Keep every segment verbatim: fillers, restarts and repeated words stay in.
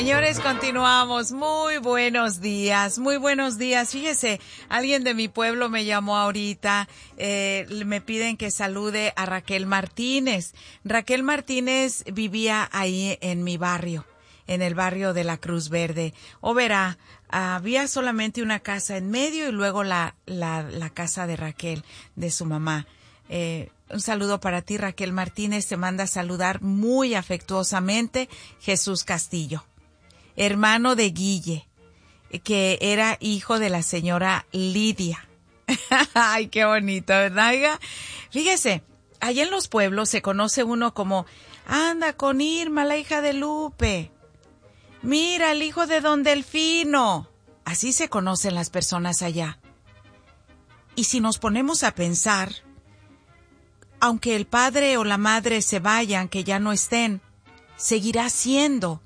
Señores, continuamos. Muy buenos días, muy buenos días. Fíjese, alguien de mi pueblo me llamó ahorita, eh, me piden que salude a Raquel Martínez. Raquel Martínez vivía ahí en mi barrio, en el barrio de la Cruz Verde. O verá, había solamente una casa en medio y luego la, la, la casa de Raquel, de su mamá. Eh, un saludo para ti, Raquel Martínez. Te manda a saludar muy afectuosamente Jesús Castillo, hermano de Guille, que era hijo de la señora Lidia. Ay, qué bonito, ¿verdad? Oiga, fíjese, allá en los pueblos se conoce uno como, anda con Irma, la hija de Lupe. Mira, el hijo de don Delfino. Así se conocen las personas allá. Y si nos ponemos a pensar, aunque el padre o la madre se vayan, que ya no estén, seguirá siendo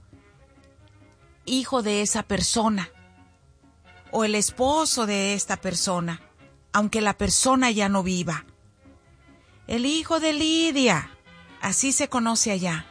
hijo de esa persona o el esposo de esta persona, aunque la persona ya no viva. El hijo de Lidia, así se conoce allá.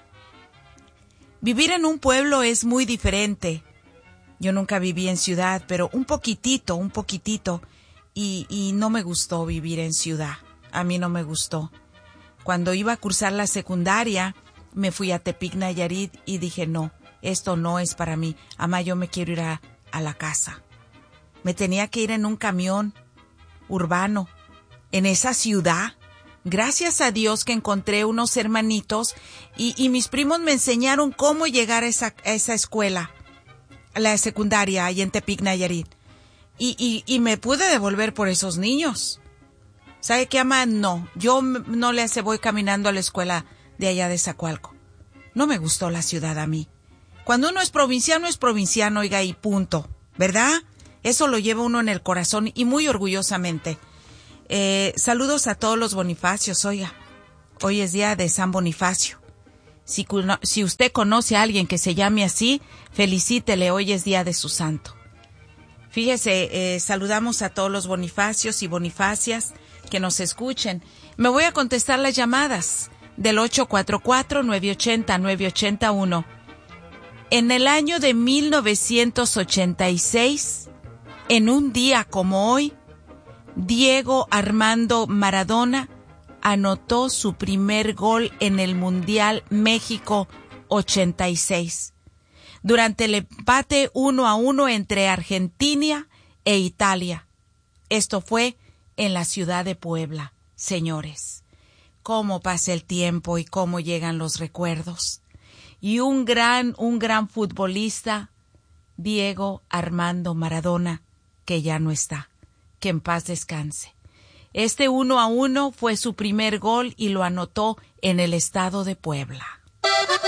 Vivir en un pueblo es muy diferente. Yo nunca viví en ciudad, pero un poquitito, un poquitito, y, y no me gustó vivir en ciudad. A mí no me gustó. Cuando iba a cursar la secundaria, me fui a Tepic, Nayarit, y dije, no, esto no es para mí. Amá, yo me quiero ir a, a la casa. Me tenía que ir en un camión urbano, en esa ciudad. Gracias a Dios que encontré unos hermanitos y, y mis primos me enseñaron cómo llegar a esa, a esa escuela, a la secundaria, ahí en Tepic, Nayarit. Y, y, y me pude devolver por esos niños. ¿Sabe qué, Amá? No, yo no le hace, voy caminando a la escuela de allá de Zacualco. No me gustó la ciudad a mí. Cuando uno es provinciano, es provinciano, oiga, y punto, ¿verdad? Eso lo lleva uno en el corazón y muy orgullosamente. Eh, saludos a todos los Bonifacios, oiga. Hoy es día de San Bonifacio. Si, si usted conoce a alguien que se llame así, felicítele, hoy es día de su santo. Fíjese, eh, saludamos a todos los Bonifacios y Bonifacias que nos escuchen. Me voy a contestar las llamadas del ocho cuatro cuatro, nueve ocho cero, nueve ocho uno. En el año de mil novecientos ochenta y seis, en un día como hoy, Diego Armando Maradona anotó su primer gol en el Mundial México ochenta y seis. Durante el empate uno a uno entre Argentina e Italia. Esto fue en la ciudad de Puebla, señores. Cómo pasa el tiempo y cómo llegan los recuerdos. Y un gran, un gran futbolista, Diego Armando Maradona, que ya no está. Que en paz descanse. Este uno a uno fue su primer gol y lo anotó en el estado de Puebla.